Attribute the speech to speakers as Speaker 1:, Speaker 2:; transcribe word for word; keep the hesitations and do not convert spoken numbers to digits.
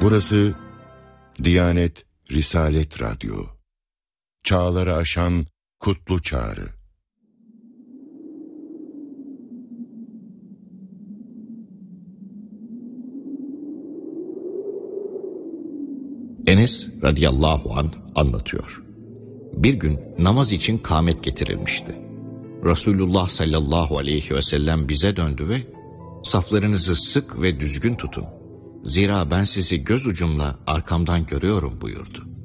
Speaker 1: Burası Diyanet Risalet Radyo. Çağları aşan kutlu çağrı.
Speaker 2: Enes radıyallahu anh anlatıyor. Bir gün namaz için kâmet getirilmişti. Resulullah sallallahu aleyhi ve sellem bize döndü ve saflarınızı sık ve düzgün tutun. Zira ben sizi göz ucumla arkamdan görüyorum buyurdu.